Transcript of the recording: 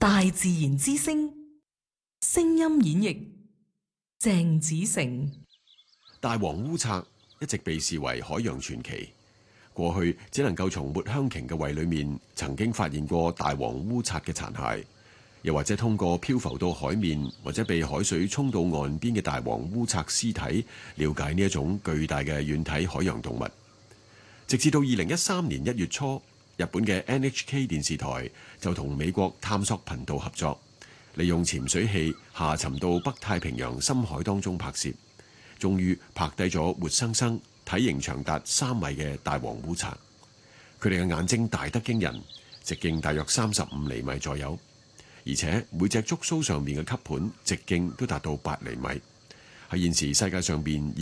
大自然之聲，聲音演繹鄭子誠。 大黃烏賊一直被視為海洋傳奇。過去只能夠從抹香鯨嘅胃裏面曾經發現過大黃烏賊嘅殘骸，又或者通過漂浮到海面或者被海水沖到岸邊嘅大黃烏賊屍體，了解呢一種巨大嘅軟體海洋動物。直至到2013年1月初，日本嘅 NHK 電視台就同美國探索頻道合作，利用潛水器下沉到北太平洋深海當中拍攝，終於拍低咗活生生體型長達3米嘅大黃烏賊。佢哋嘅眼睛大得驚人，直徑大約35厘米左右，而且每隻觸鬚上面嘅吸盤直徑都達到8厘米。喺現時世界上邊